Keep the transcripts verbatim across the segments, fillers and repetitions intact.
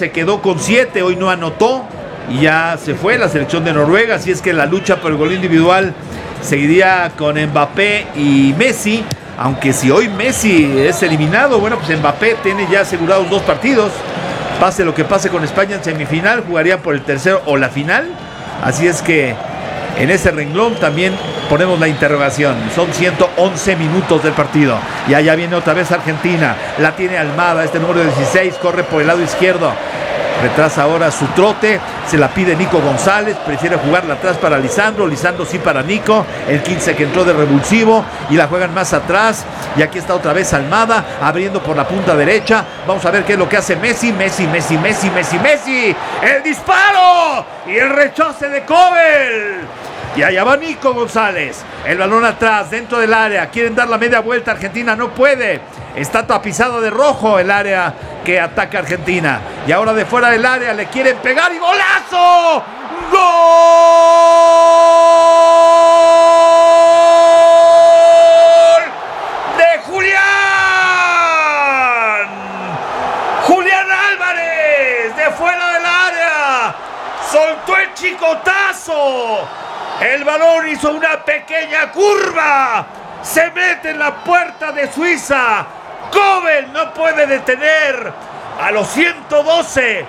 se quedó con siete, hoy no anotó y ya se fue la selección de Noruega, así es que la lucha por el gol individual seguiría con Mbappé y Messi, aunque si hoy Messi es eliminado, bueno, pues Mbappé tiene ya asegurados dos partidos, pase lo que pase con España en semifinal, jugaría por el tercero o la final, así es que en ese renglón también ponemos la interrogación. Son ciento once minutos del partido y allá viene otra vez Argentina, la tiene Almada, este número dieciséis, corre por el lado izquierdo, retrasa ahora su trote, se la pide Nico González, prefiere jugarla atrás para Lisandro, Lisandro sí para Nico, el quince que entró de revulsivo y la juegan más atrás y aquí está otra vez Almada abriendo por la punta derecha, vamos a ver qué es lo que hace Messi, Messi, Messi, Messi, Messi, Messi, el disparo y el rechace de Kobel. Y allá va Nico González, el balón atrás, dentro del área, quieren dar la media vuelta, Argentina no puede, está tapizado de rojo el área que ataca Argentina, y ahora de fuera del área le quieren pegar y ¡golazo! ¡Gol de Julián! Julián Álvarez, de fuera del área, soltó el chicotazo. El balón hizo una pequeña curva, se mete en la puerta de Suiza. Kobel no puede detener a los ciento doce.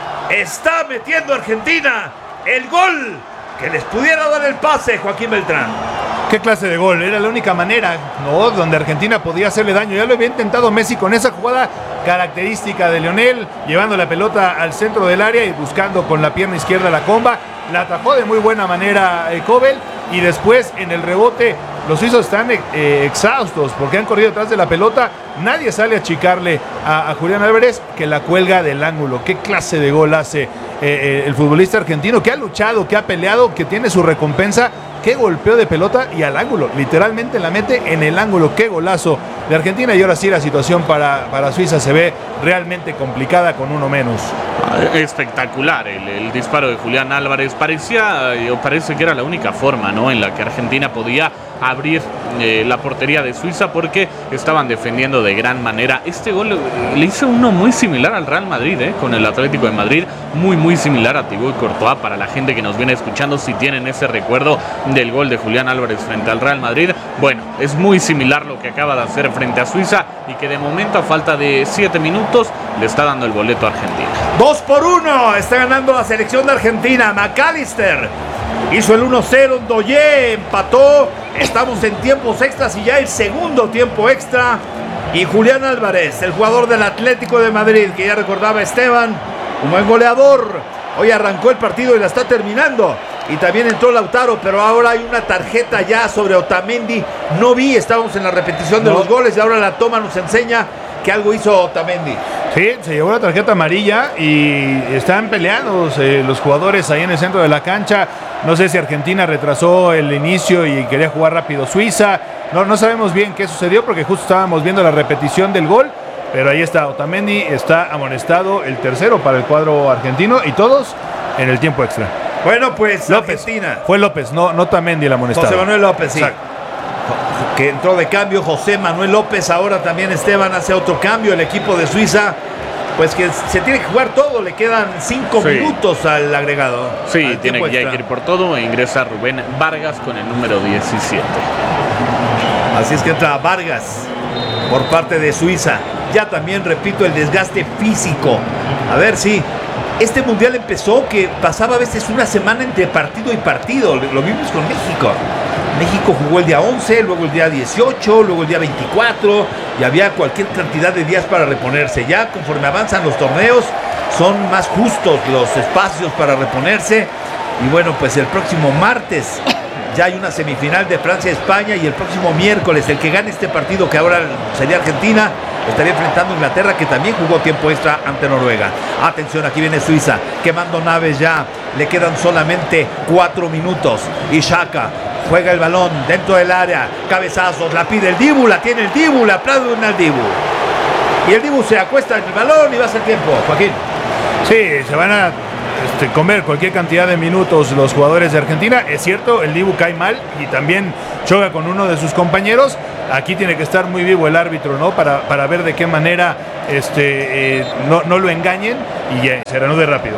Está metiendo Argentina el gol que les pudiera dar el pase, Joaquín Beltrán. ¿Qué clase de gol? Era la única manera, ¿no?, donde Argentina podía hacerle daño. Ya lo había intentado Messi con esa jugada característica de Lionel, llevando la pelota al centro del área y buscando con la pierna izquierda la comba. La atajó de muy buena manera eh, Kobel, y después en el rebote los suizos están eh, exhaustos porque han corrido detrás de la pelota. Nadie sale a achicarle a, a Julián Álvarez, que la cuelga del ángulo. ¿Qué clase de gol hace eh, eh, el futbolista argentino, que ha luchado, que ha peleado, que tiene su recompensa? Qué golpeo de pelota y al ángulo, literalmente la mete en el ángulo. Qué golazo de Argentina, y ahora sí la situación para, para Suiza se ve realmente complicada con uno menos. Espectacular el, el disparo de Julián Álvarez. Parecía, o parece que era la única forma, ¿no?, en la que Argentina podía abrir eh, la portería de Suiza, porque estaban defendiendo de gran manera. Este gol le hizo uno muy similar al Real Madrid, ¿eh? con el Atlético de Madrid, muy muy similar a Thibaut Courtois, para la gente que nos viene escuchando, si tienen ese recuerdo del gol de Julián Álvarez frente al Real Madrid. Bueno, es muy similar lo que acaba de hacer frente a Suiza, y que de momento, a falta de siete minutos, le está dando el boleto a Argentina. Dos por uno, está ganando la selección de Argentina. McAllister hizo el uno cero, Ndoye empató. Estamos en tiempos extras y ya el segundo tiempo extra. Y Julián Álvarez, el jugador del Atlético de Madrid, que ya recordaba Esteban, un buen goleador. Hoy arrancó el partido y la está terminando. Y también entró Lautaro, pero ahora hay una tarjeta ya sobre Otamendi. No vi, estábamos en la repetición de no. los goles y ahora la toma nos enseña que algo hizo Otamendi. Sí, se llevó la tarjeta amarilla y están peleados eh, los jugadores ahí en el centro de la cancha. No sé si Argentina retrasó el inicio y quería jugar rápido Suiza. No, no sabemos bien qué sucedió, porque justo estábamos viendo la repetición del gol. Pero ahí está, Otamendi está amonestado, el tercero para el cuadro argentino, y todos en el tiempo extra. Bueno, pues López. Argentina. Fue López, no, no Otamendi el amonestado. José Manuel López, sí. Exacto. Que entró de cambio José Manuel López. Ahora también Esteban hace otro cambio. El equipo de Suiza, pues que se tiene que jugar todo. Le quedan cinco sí. minutos al agregado. Sí, al tiene que ya ir por todo. E ingresa Rubén Vargas con el número diecisiete. Así es que entra Vargas por parte de Suiza. Ya también, repito, el desgaste físico. A ver si... Este mundial empezó que pasaba a veces una semana entre partido y partido. Lo vimos con México. México jugó el día once, luego el día dieciocho, luego el día veinticuatro, y había cualquier cantidad de días para reponerse. Ya conforme avanzan los torneos, son más justos los espacios para reponerse. Y bueno, pues el próximo martes ya hay una semifinal de Francia-España, y el próximo miércoles el que gane este partido, que ahora sería Argentina, estaría enfrentando a Inglaterra, que también jugó tiempo extra ante Noruega. Atención, aquí viene Suiza, quemando naves ya. Le quedan solamente cuatro minutos. Y Xhaka juega el balón dentro del área. Cabezazos, la pide el Dibu, la tiene el Dibu, le aplauden al Dibu. Y el Dibu se acuesta en el balón y va a ser tiempo, Joaquín. Sí, se van a este, comer cualquier cantidad de minutos los jugadores de Argentina. Es cierto, el Dibu cae mal y también choca con uno de sus compañeros. Aquí tiene que estar muy vivo el árbitro, ¿no? Para, para ver de qué manera este, eh, no, no lo engañen y ya se reanude rápido.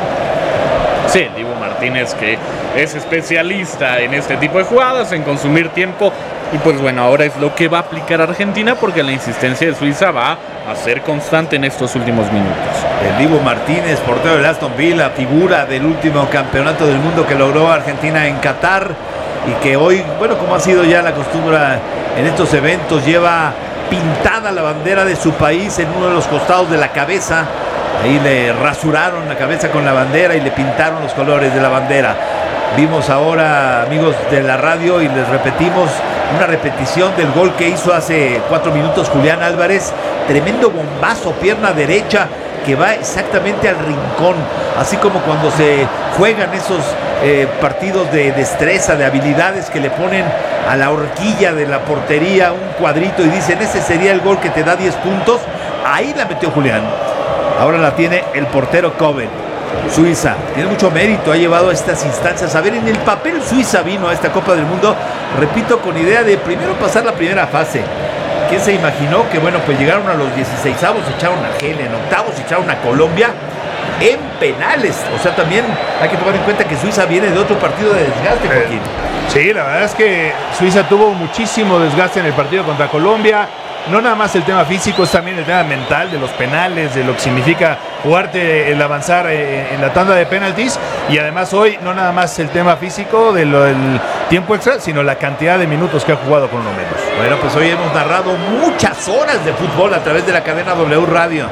Sí, el Dibu Martínez, que es especialista en este tipo de jugadas, en consumir tiempo. Y pues bueno, ahora es lo que va a aplicar Argentina, porque la insistencia de Suiza va a ser constante en estos últimos minutos. El Dibu Martínez, portero del Aston Villa, figura del último campeonato del mundo que logró Argentina en Qatar, y que hoy, bueno, como ha sido ya la costumbre en estos eventos, lleva pintada la bandera de su país en uno de los costados de la cabeza. Ahí le rasuraron la cabeza con la bandera y le pintaron los colores de la bandera. Vimos ahora, amigos de la radio, y les repetimos una repetición del gol que hizo hace cuatro minutos Julián Álvarez. Tremendo bombazo, pierna derecha, que va exactamente al rincón. Así como cuando se juegan esos eh, partidos de destreza, de habilidades, que le ponen a la horquilla de la portería un cuadrito y dicen, ese sería el gol que te da diez puntos. Ahí la metió Julián. Ahora la tiene el portero Coben. Suiza tiene mucho mérito, ha llevado a estas instancias. A ver, en el papel Suiza vino a esta Copa del Mundo, repito, con idea de primero pasar la primera fase. ¿Quién se imaginó que, bueno, pues llegaron a los dieciseisavos, echaron a Argelia, en octavos echaron a Colombia en penales? O sea, también hay que tomar en cuenta que Suiza viene de otro partido de desgaste, Joaquín. Sí, la verdad es que Suiza tuvo muchísimo desgaste en el partido contra Colombia. No nada más el tema físico, es también el tema mental de los penales, de lo que significa jugarte el avanzar en la tanda de penaltis. Y además hoy no nada más el tema físico de lo, del tiempo extra, sino la cantidad de minutos que ha jugado con uno menos. Bueno, pues hoy hemos narrado muchas horas de fútbol a través de la cadena W Radio,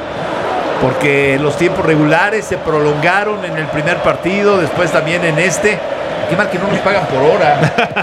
porque los tiempos regulares se prolongaron en el primer partido, después también en este. Qué mal que no nos pagan por hora,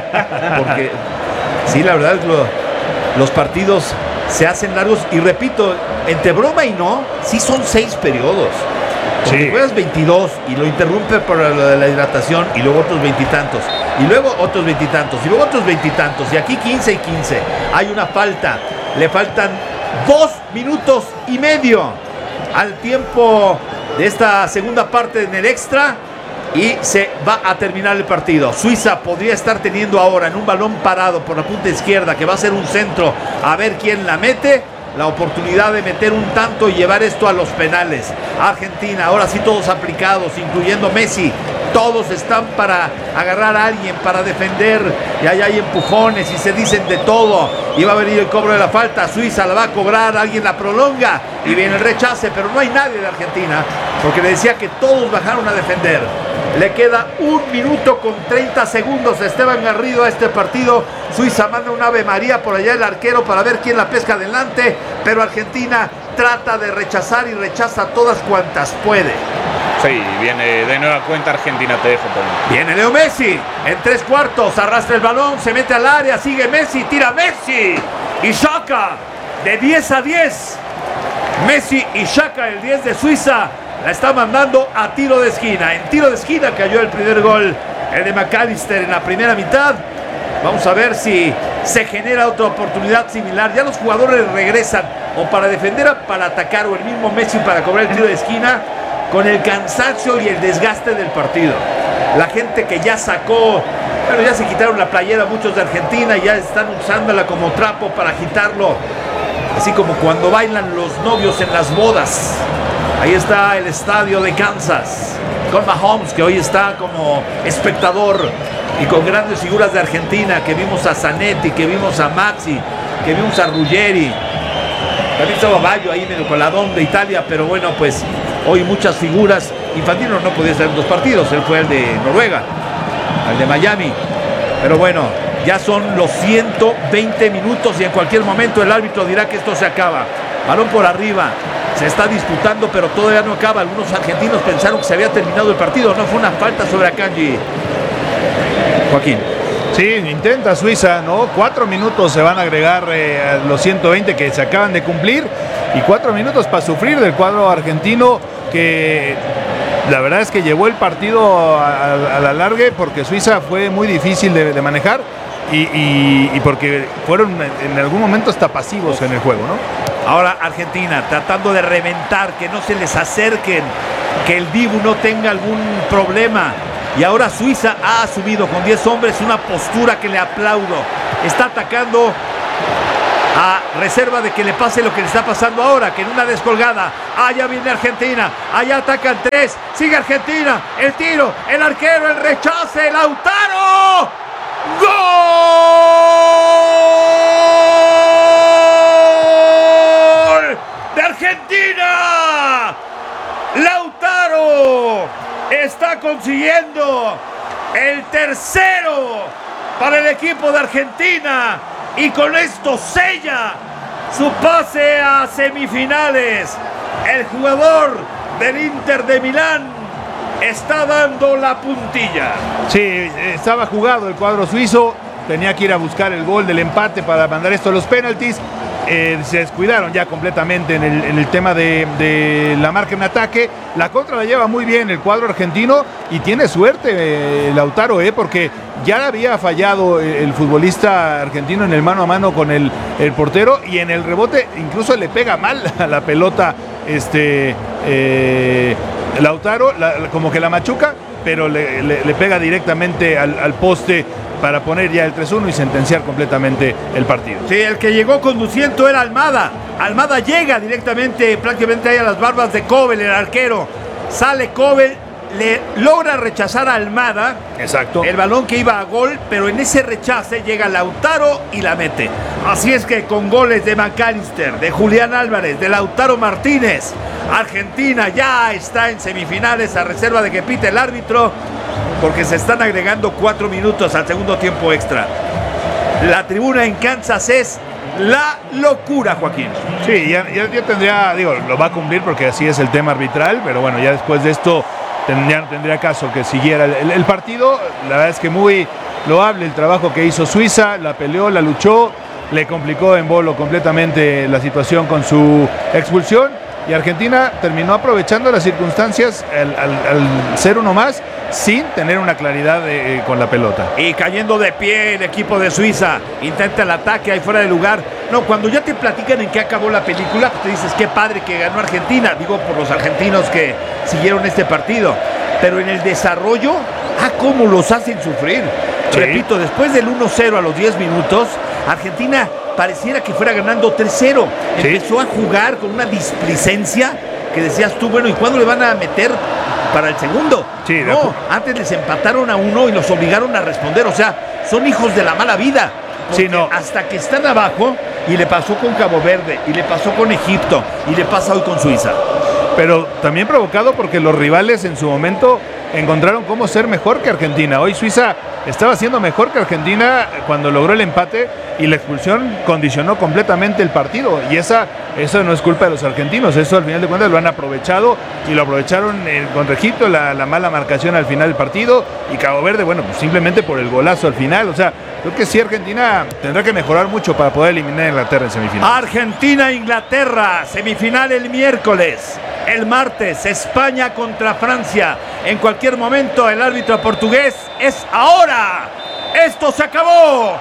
porque sí, la verdad, lo, los partidos se hacen largos, y repito, entre broma y no, sí son seis periodos. Porque sí, juegas veintidós y lo interrumpe por lo de la hidratación, y luego otros veintitantos, y luego otros veintitantos, y luego otros veintitantos, y aquí quince y quince. Hay una falta, le faltan dos minutos y medio al tiempo de esta segunda parte en el extra, y se va a terminar el partido. Suiza podría estar teniendo ahora en un balón parado por la punta izquierda, que va a ser un centro, a ver quién la mete, la oportunidad de meter un tanto y llevar esto a los penales. Argentina, ahora sí todos aplicados, incluyendo Messi. Todos están para agarrar a alguien, para defender, y ahí hay empujones y se dicen de todo. Y va a venir el cobro de la falta. Suiza la va a cobrar, alguien la prolonga y viene el rechace, pero no hay nadie de Argentina, porque le decía que todos bajaron a defender. Le queda un minuto con treinta segundos a Esteban Garrido a este partido. Suiza manda un Ave María por allá el arquero para ver quién la pesca adelante, pero Argentina trata de rechazar y rechaza todas cuantas puede. Sí, viene de nueva cuenta Argentina, te dejo, Pablo. Viene Leo Messi en tres cuartos, arrastra el balón, se mete al área, sigue Messi, tira Messi y Xhaka de diez a diez. Messi y Xhaka, el diez de Suiza, la está mandando a tiro de esquina. En tiro de esquina cayó el primer gol, el de McAllister en la primera mitad. Vamos a ver si se genera otra oportunidad similar. Ya los jugadores regresan o para defender o para atacar, o el mismo Messi para cobrar el tiro de esquina, con el cansancio y el desgaste del partido. La gente que ya sacó, bueno, ya se quitaron la playera muchos de Argentina, ya están usándola como trapo para agitarlo, así como cuando bailan los novios en las bodas. Ahí está el estadio de Kansas, con Mahomes, que hoy está como espectador, y con grandes figuras de Argentina, que vimos a Zanetti, que vimos a Maxi, que vimos a Ruggeri. También estaba Baggio ahí medio coladón de Italia, pero bueno, pues hoy muchas figuras. Infantino no podía estar en dos partidos, él fue el de Noruega, el de Miami. Pero bueno, ya son los ciento veinte minutos y en cualquier momento el árbitro dirá que esto se acaba. Balón por arriba, se está disputando, pero todavía no acaba. Algunos argentinos pensaron que se había terminado el partido. No, fue una falta sobre Akanji. Joaquín. Sí, intenta Suiza, ¿no? Cuatro minutos se van a agregar eh, a los ciento veinte que se acaban de cumplir, y cuatro minutos para sufrir del cuadro argentino, que la verdad es que llevó el partido a, a, a la larga, porque Suiza fue muy difícil de, de manejar y, y, y porque fueron en algún momento hasta pasivos en el juego, ¿no? Ahora Argentina tratando de reventar, que no se les acerquen, que el Dibu no tenga algún problema. Y ahora Suiza ha asumido con diez hombres una postura que le aplaudo. Está atacando a reserva de que le pase lo que le está pasando ahora, que en una descolgada, allá viene Argentina, allá atacan tres, sigue Argentina, el tiro, el arquero, el rechace, Lautaro, ¡gol de Argentina! Lautaro está consiguiendo el tercero para el equipo de Argentina y con esto sella su pase a semifinales. El jugador del Inter de Milán está dando la puntilla. Sí, estaba jugado el cuadro suizo, tenía que ir a buscar el gol del empate para mandar esto a los penaltis. Eh, se descuidaron ya completamente en el, en el tema de, de la marca en ataque. La contra la lleva muy bien el cuadro argentino y tiene suerte eh, Lautaro, eh, porque ya había fallado el, el futbolista argentino en el mano a mano con el, el portero, y en el rebote incluso le pega mal a la pelota este eh, Lautaro, la, como que la machuca, pero le, le, le pega directamente al, al poste para poner ya el tres uno y sentenciar completamente el partido. Sí, el que llegó conduciendo era Almada. Almada llega directamente, prácticamente ahí a las barbas de Kobel, el arquero. Sale Kobel, le logra rechazar a Almada. Exacto. El balón que iba a gol, pero en ese rechace llega Lautaro y la mete. Así es que con goles de McAllister, de Julián Álvarez, de Lautaro Martínez, Argentina ya está en semifinales a reserva de que pite el árbitro, porque se están agregando cuatro minutos al segundo tiempo extra. La tribuna en Kansas es la locura, Joaquín. Sí, ya, ya, ya tendría, digo, lo va a cumplir porque así es el tema arbitral, pero bueno, ya después de esto tendría, tendría caso que siguiera el, el, el partido. La verdad es que muy loable el trabajo que hizo Suiza, la peleó, la luchó, le complicó en Bolo completamente la situación con su expulsión, y Argentina terminó aprovechando las circunstancias al, al, al ser uno más, sin tener una claridad de, eh, con la pelota. Y cayendo de pie el equipo de Suiza, intenta el ataque ahí fuera de lugar. No, cuando ya te platican en qué acabó la película, pues te dices qué padre que ganó Argentina, digo por los argentinos que siguieron este partido, pero en el desarrollo, ah, cómo los hacen sufrir. Sí. Repito, después del uno cero a los diez minutos, Argentina pareciera que fuera ganando tres cero. Sí. Empezó a jugar con una displicencia que decías tú, bueno, ¿y cuándo le van a meter para el segundo? Sí, no, antes les empataron a uno y los obligaron a responder. O sea, son hijos de la mala vida. Sí, no. Hasta que están abajo, y le pasó con Cabo Verde, y le pasó con Egipto, y le pasa hoy con Suiza. Pero también provocado porque los rivales en su momento encontraron cómo ser mejor que Argentina. Hoy Suiza estaba siendo mejor que Argentina cuando logró el empate, y la expulsión condicionó completamente el partido, y esa, eso no es culpa de los argentinos, eso al final de cuentas lo han aprovechado, y lo aprovecharon eh, contra Egipto, la, la mala marcación al final del partido, y Cabo Verde, bueno, pues simplemente por el golazo al final. O sea, creo que sí, Argentina tendrá que mejorar mucho para poder eliminar a Inglaterra en semifinal. Argentina-Inglaterra, semifinal el miércoles. El martes, España contra Francia. En cualquier momento, el árbitro portugués es ahora. Esto se acabó.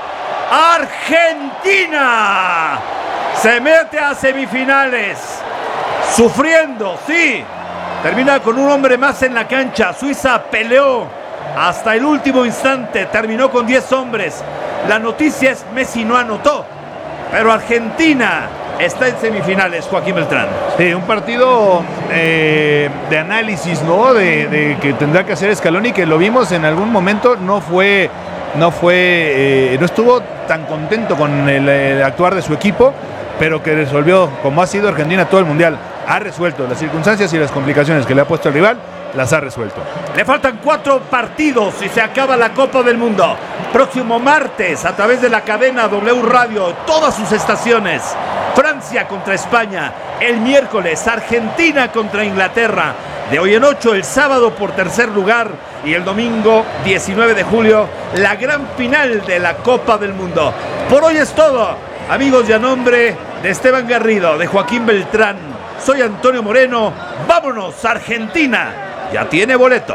Argentina se mete a semifinales. Sufriendo, sí. Termina con un hombre más en la cancha. Suiza peleó hasta el último instante. Terminó con diez hombres. La noticia es Messi no anotó, pero Argentina está en semifinales, Joaquín Beltrán. Sí, un partido eh, de análisis, ¿no? De, de que tendrá que hacer Scaloni, que lo vimos en algún momento, no fue, no fue, eh, no estuvo tan contento con el, el actuar de su equipo, pero que resolvió, como ha sido Argentina todo el mundial, ha resuelto las circunstancias y las complicaciones que le ha puesto el rival, las ha resuelto. Le faltan cuatro partidos y se acaba la Copa del Mundo. Próximo martes, a través de la cadena W Radio, todas sus estaciones. Francia contra España. El miércoles, Argentina contra Inglaterra. De hoy en ocho, el sábado por tercer lugar. Y el domingo, diecinueve de julio, la gran final de la Copa del Mundo. Por hoy es todo, amigos, y a nombre de Esteban Garrido, de Joaquín Beltrán, soy Antonio Moreno. Vámonos, Argentina. Ya tiene boleto.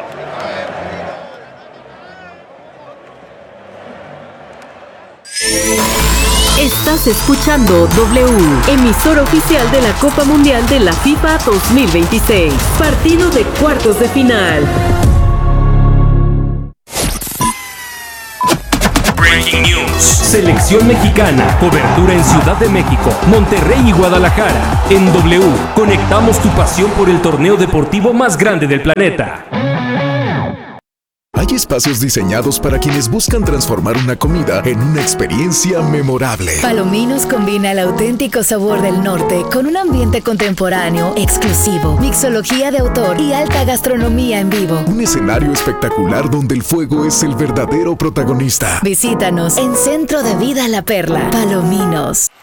Estás escuchando W, emisora oficial de la Copa Mundial de la FIFA dos mil veintiséis. Partido de cuartos de final. Breaking news. Selección Mexicana. Cobertura en Ciudad de México, Monterrey y Guadalajara. En W, conectamos tu pasión por el torneo deportivo más grande del planeta. Hay espacios diseñados para quienes buscan transformar una comida en una experiencia memorable. Palominos combina el auténtico sabor del norte con un ambiente contemporáneo, exclusivo, mixología de autor y alta gastronomía en vivo. Un escenario espectacular donde el fuego es el verdadero protagonista. Visítanos en Centro de Vida La Perla. Palominos.